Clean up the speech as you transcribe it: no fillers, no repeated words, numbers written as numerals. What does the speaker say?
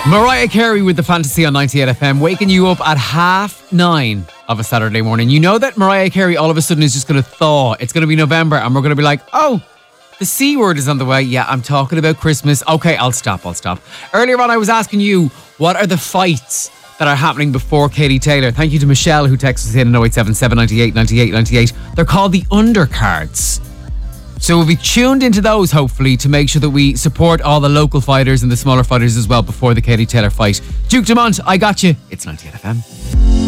Mariah Carey with The Fantasy on 98 FM, waking you up at 9:30 of a Saturday morning. You know that Mariah Carey all of a sudden is just going to thaw. It's going to be November and we're going to be like, oh, the C word is on the way. Yeah, I'm talking about Christmas. Okay, I'll stop. Earlier on, I was asking you, what are the fights that are happening before Katie Taylor? Thank you to Michelle who texted us in 0877 98 98 98. They're called the undercards. So we'll be tuned into those, hopefully, to make sure that we support all the local fighters and the smaller fighters as well before the Katie Taylor fight. Duke Dumont, I got you. It's 98 FM.